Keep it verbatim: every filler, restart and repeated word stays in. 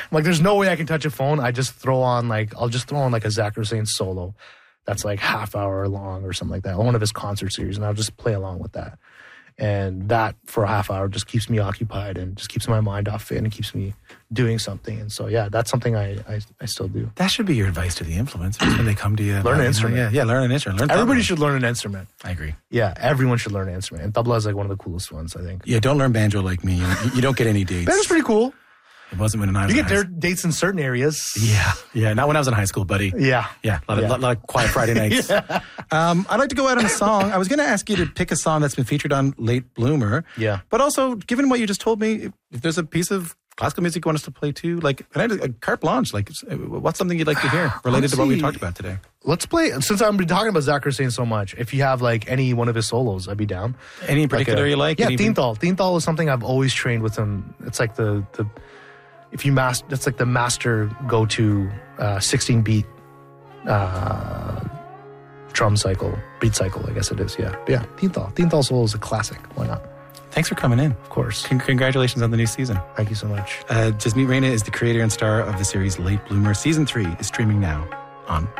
like, there's no way I can touch a phone. I just throw on like, I'll just throw on like a Zach Hussain solo that's like half hour long or something like that, or one of his concert series, and I'll just play along with that. And that for a half hour just keeps me occupied and just keeps my mind off it and keeps me doing something. And so, yeah, that's something I, I, I still do. That should be your advice to the influencers when they come to you. Learn an instrument. Yeah, yeah, learn an instrument. Learn Everybody tabla. should learn an instrument. I agree. Yeah, everyone should learn an instrument. And tabla is like one of the coolest ones, I think. Yeah, don't learn banjo like me. You, you don't get any dates. Banjo's pretty cool. It wasn't when I was You in get high their dates in certain areas. Yeah, yeah. Not when I was in high school, buddy. Yeah. Yeah, a lot, Yeah. Of, lot, lot of quiet Friday nights. yeah. um, I'd like to go out on a song. I was going to ask you to pick a song that's been featured on Late Bloomer. Yeah. But also, given what you just told me, if, if there's a piece of classical music you want us to play too, like, and I, a carte blanche, like, what's something you'd like to hear related to what we talked about today? Let's play, since I've been talking about Zach Hussain so much, if you have like any one of his solos, I'd be down. Any in particular like a, you like? Yeah, Any- Teenthal. Teenthal is something I've always trained with him. It's like the, the if you master, that's like the master go-to uh, sixteen beat uh, drum cycle, beat cycle, I guess it is. Yeah. But yeah, Teenthal. Teenthal solo is a classic. Why not? Thanks for coming in. Of course. Con- congratulations on the new season. Thank you so much. Uh, Jasmeet Raina is the creator and star of the series Late Bloomer. Season three is streaming now on